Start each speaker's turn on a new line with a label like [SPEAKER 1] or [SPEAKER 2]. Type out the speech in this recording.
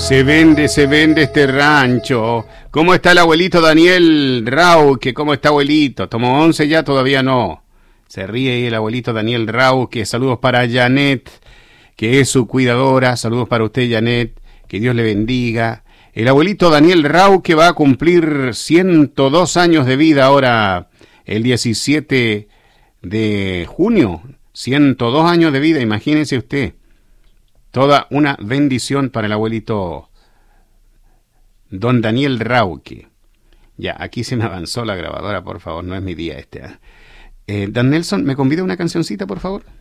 [SPEAKER 1] Se vende este rancho. ¿Cómo está el abuelito Daniel Rauque? ¿Cómo está, abuelito? ¿Tomó 11 ya? Todavía no. Se ríe ahí el abuelito Daniel Rauque. Saludos para Janet, que es su cuidadora. Saludos para usted, Janet. Que Dios le bendiga. El abuelito Daniel Rauque va a cumplir 102 años de vida ahora, el 17 de junio. 102 años de vida, imagínense usted. Toda una bendición para el abuelito don Daniel Rauque. Ya, aquí se me avanzó la grabadora, por favor, no es mi día este. Don Nelson, ¿me convida una cancioncita, por favor?